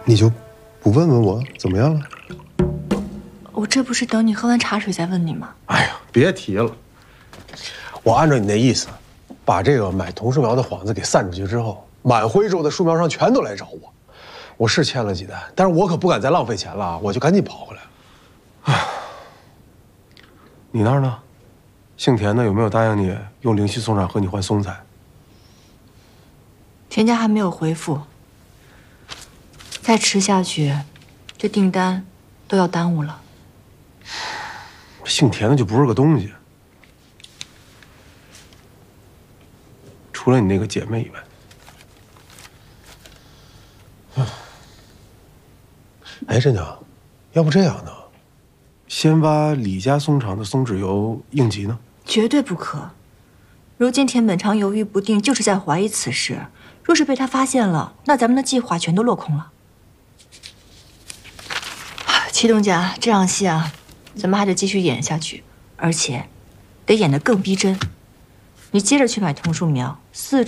你就不问问我怎么样了？ 我这不是等你喝完茶水再问你吗？ 哎呀，别提了。我按照你那意思，把这个买桐树苗的幌子给散出去之后，满徽州的树苗商全都来找我。我是签了几单，但是我可不敢再浪费钱了，我就赶紧跑回来了。唉，你那儿呢？姓田的有没有答应你用灵犀松厂和你换松材？ 田家还没有回复，再迟下去，这订单都要耽误了。 姓田的就不是个东西，除了你那个姐妹以外。哎，镇长，要不这样呢？先挖李家松厂的松脂油应急呢？ 绝对不可！如今田本昌犹豫不定，就是在怀疑此事。若是被他发现了，那咱们的计划全都落空了。祁东家，这场戏啊，咱们还得继续演下去，而且得演得更逼真。你接着去买桐树苗，4